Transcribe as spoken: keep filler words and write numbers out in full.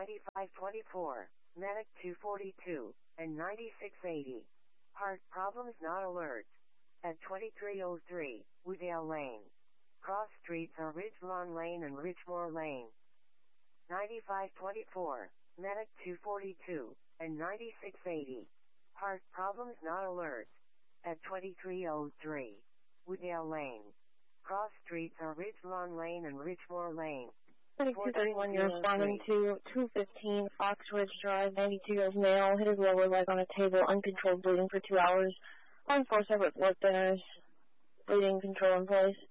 ninety-five twenty-four, Medic two forty-two, and ninety-six eighty. Heart problems not alert. At twenty-three oh three, Woodale Lane. Cross streets are Ridgelawn Lane and Richmore Lane. ninety-five twenty-four, Medic two forty-two, and ninety-six eighty. Heart problems not alert. At twenty-three oh three, Woodale Lane. Cross streets are Ridgelawn Lane and Richmore Lane. two thirty-one, you're responding to two fifteen Fox Ridge Drive, ninety-two years male, hit his lower leg on a table, uncontrolled bleeding for two hours, on four separate blood thinners, bleeding control in place.